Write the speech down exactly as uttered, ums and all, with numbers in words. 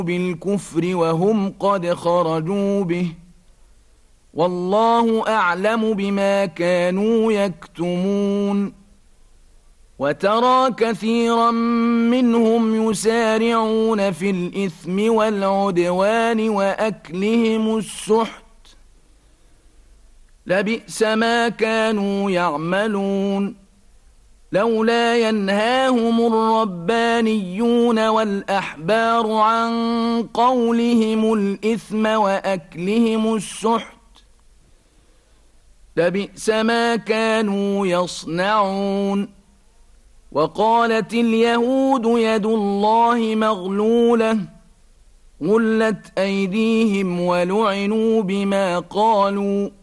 بالكفر وهم قد خرجوا به والله أعلم بما كانوا يكتمون وترى كثيرا منهم يسارعون في الإثم والعدوان وأكلهم السحت لبئس ما كانوا يعملون لولا ينهاهم الربانيون والأحبار عن قولهم الإثم وأكلهم السحت لبئس ما كانوا يصنعون وقالت اليهود يد الله مغلولة غلت أيديهم ولعنوا بما قالوا